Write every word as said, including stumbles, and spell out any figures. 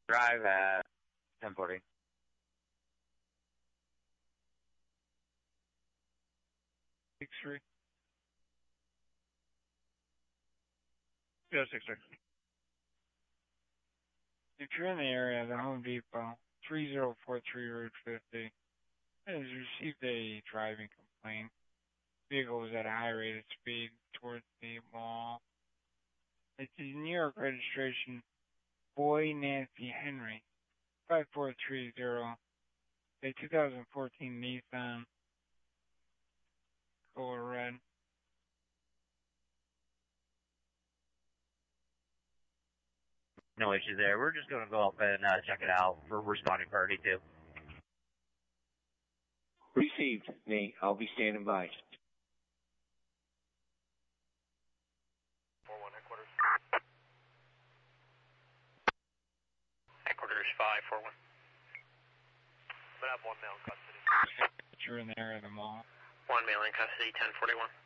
Drive at ten forty. Six three. Yeah, six three. If you're in the area, the Home Depot, three zero four three Route fifty, has received a driving complaint. Vehicle was at a high rate of speed towards the mall. It's a New York registration, Boy Nancy Henry, five four three zero, a two thousand fourteen Nissan Color Red. No issues there. We're just going to go up and uh, check it out for responding party too. Received, Nate. I'll be standing by. four one headquarters. Headquarters five four one. I'm going to have one male in custody. You're in the area of the mall. One male in custody, ten forty-one.